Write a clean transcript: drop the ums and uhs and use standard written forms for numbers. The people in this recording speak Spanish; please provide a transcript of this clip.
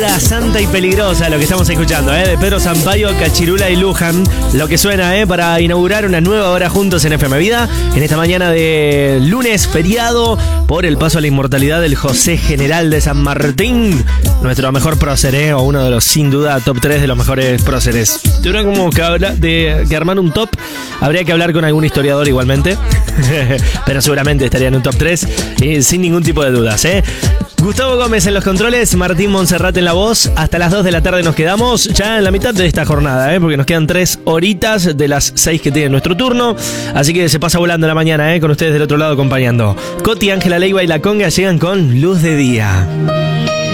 Santa y peligrosa lo que estamos escuchando, de Pedro Sampaio, Cachirula y Luján. Lo que suena, para inaugurar una nueva hora juntos en FM Vida. En esta mañana de lunes feriado por el paso a la inmortalidad del José General de San Martín. Nuestro mejor prócer, o uno de los, sin duda, top 3 de los mejores próceres. Yo creo como que de armar un top, habría que hablar con algún historiador igualmente. Pero seguramente estaría en un top 3, sin ningún tipo de dudas, Gustavo Gómez en los controles, Martín Monserrat en la voz. Hasta las 2 de la tarde nos quedamos, ya en la mitad de esta jornada, porque nos quedan 3 horitas de las 6 que tiene nuestro turno. Así que se pasa volando la mañana, con ustedes del otro lado acompañando. Coti, Ángela Leiva y La Conga llegan con Luz de Día.